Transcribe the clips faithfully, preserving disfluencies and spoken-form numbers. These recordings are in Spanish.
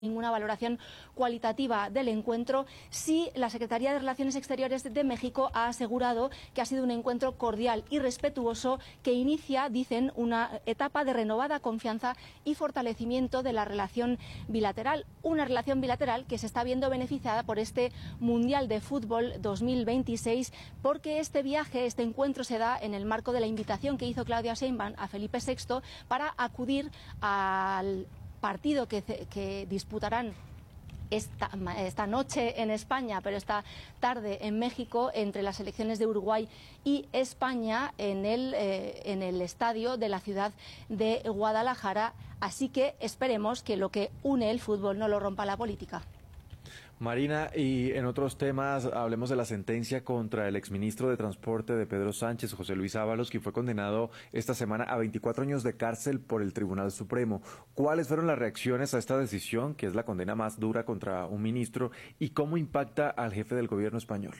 ninguna valoración cualitativa del encuentro. Sí, la Secretaría de Relaciones Exteriores de México ha asegurado que ha sido un encuentro cordial y respetuoso que inicia, dicen, una etapa de renovada confianza y fortalecimiento de la relación bilateral. Una relación bilateral que se está viendo beneficiada por este Mundial de Fútbol dos mil veintiséis, porque este viaje, este encuentro se da en el marco de la invitación que hizo Claudia Sheinbaum a Felipe sexto para acudir al partido que, que disputarán esta, esta noche en España, pero esta tarde en México, entre las selecciones de Uruguay y España en el, eh, en el estadio de la ciudad de Guadalajara. Así que esperemos que lo que une el fútbol no lo rompa la política. Marina, y en otros temas, hablemos de la sentencia contra el exministro de Transporte de Pedro Sánchez, José Luis Ábalos, quien fue condenado esta semana a veinticuatro años de cárcel por el Tribunal Supremo. ¿Cuáles fueron las reacciones a esta decisión, que es la condena más dura contra un ministro, y cómo impacta al jefe del gobierno español?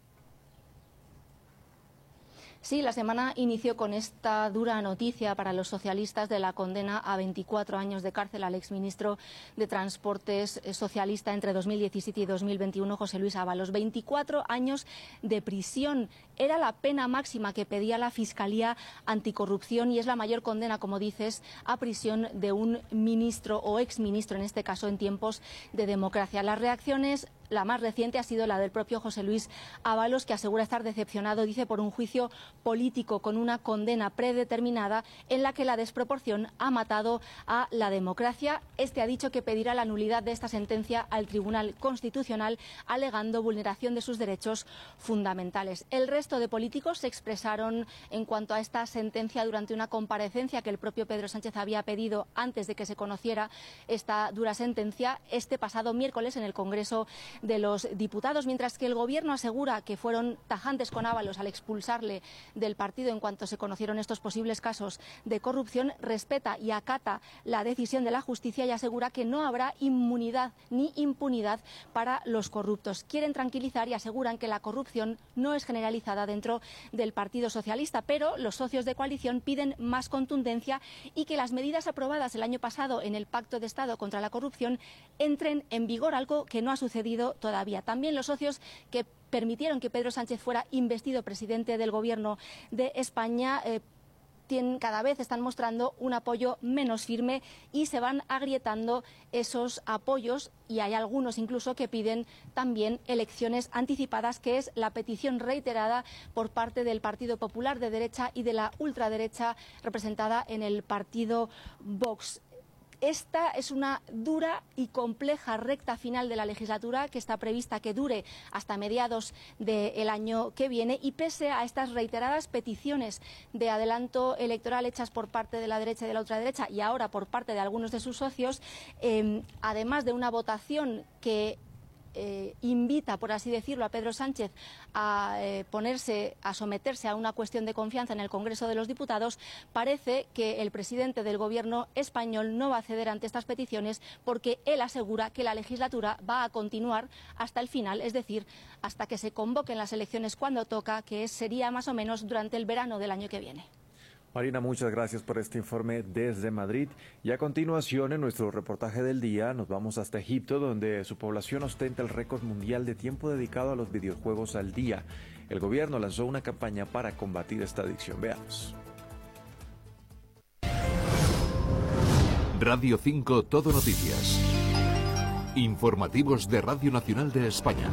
Sí, la semana inició con esta dura noticia para los socialistas de la condena a veinticuatro años de cárcel al exministro de Transportes socialista entre dos mil diecisiete y dos mil veintiuno, José Luis Ábalos. veinticuatro años de prisión. Era la pena máxima que pedía la Fiscalía Anticorrupción y es la mayor condena, como dices, a prisión de un ministro o exministro, en este caso en tiempos de democracia. Las reacciones, la más reciente ha sido la del propio José Luis Ábalos, que asegura estar decepcionado, dice, por un juicio político con una condena predeterminada en la que la desproporción ha matado a la democracia. Este ha dicho que pedirá la nulidad de esta sentencia al Tribunal Constitucional, alegando vulneración de sus derechos fundamentales. El resto de políticos se expresaron en cuanto a esta sentencia durante una comparecencia que el propio Pedro Sánchez había pedido antes de que se conociera esta dura sentencia este pasado miércoles en el Congreso de los Diputados, mientras que el Gobierno asegura que fueron tajantes con Ábalos al expulsarle del partido en cuanto se conocieron estos posibles casos de corrupción. Respeta y acata la decisión de la justicia y asegura que no habrá inmunidad ni impunidad para los corruptos. Quieren tranquilizar y aseguran que la corrupción no es generalizada dentro del Partido Socialista, pero los socios de coalición piden más contundencia y que las medidas aprobadas el año pasado en el Pacto de Estado contra la corrupción entren en vigor, algo que no ha sucedido todavía. También los socios que permitieron que Pedro Sánchez fuera investido presidente del Gobierno de España eh, tienen, cada vez están mostrando un apoyo menos firme y se van agrietando esos apoyos, y hay algunos incluso que piden también elecciones anticipadas, que es la petición reiterada por parte del Partido Popular de derecha y de la ultraderecha representada en el partido Vox. Esta es una dura y compleja recta final de la legislatura que está prevista que dure hasta mediados del año que viene, y pese a estas reiteradas peticiones de adelanto electoral hechas por parte de la derecha y de la ultraderecha y ahora por parte de algunos de sus socios, eh, además de una votación que Eh, invita, por así decirlo, a Pedro Sánchez a eh, ponerse, a someterse a una cuestión de confianza en el Congreso de los Diputados, parece que el presidente del Gobierno español no va a ceder ante estas peticiones, porque él asegura que la legislatura va a continuar hasta el final, es decir, hasta que se convoquen las elecciones cuando toca, que sería más o menos durante el verano del año que viene. Marina, muchas gracias por este informe desde Madrid. Y a continuación, en nuestro reportaje del día, nos vamos hasta Egipto, donde su población ostenta el récord mundial de tiempo dedicado a los videojuegos al día. El gobierno lanzó una campaña para combatir esta adicción. Veamos. Radio cinco Todo Noticias. Informativos de Radio Nacional de España.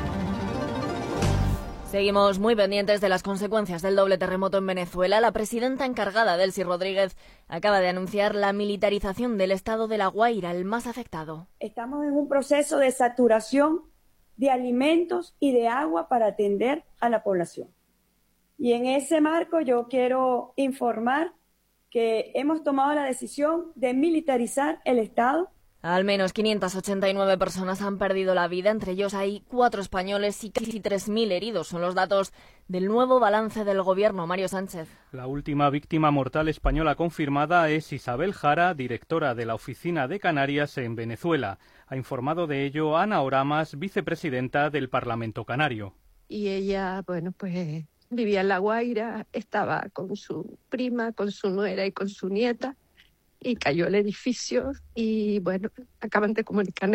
Seguimos muy pendientes de las consecuencias del doble terremoto en Venezuela. La presidenta encargada, Delcy Rodríguez, acaba de anunciar la militarización del estado de La Guaira, el más afectado. Estamos en un proceso de saturación de alimentos y de agua para atender a la población. Y en ese marco yo quiero informar que hemos tomado la decisión de militarizar el estado. Al menos quinientas ochenta y nueve personas han perdido la vida, entre ellos hay cuatro españoles y casi tres mil heridos. Son los datos del nuevo balance del gobierno. Mario Sánchez. La última víctima mortal española confirmada es Isabel Jara, directora de la Oficina de Canarias en Venezuela. Ha informado de ello Ana Oramas, vicepresidenta del Parlamento Canario. Y ella, bueno, pues vivía en La Guaira, estaba con su prima, con su nuera y con su nieta. y cayó el edificio y bueno, acaban de comunicar